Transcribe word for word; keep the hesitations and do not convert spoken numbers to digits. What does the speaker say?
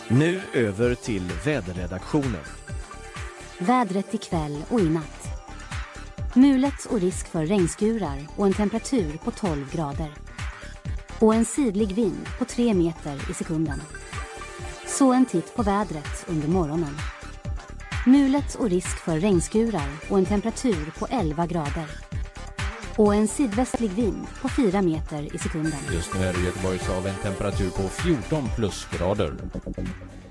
Nu över till väderredaktionen. Vädret ikväll och i natt. Mulet och risk för regnskurar och en temperatur på tolv grader. Och en sidlig vind på tre meter i sekunden. Så en titt på vädret under morgonen. Mulet och risk för regnskurar och en temperatur på elva grader. Och en sydvästlig vind på fyra meter i sekunden. Just nu är det Göteborgs av en temperatur på fjorton plusgrader.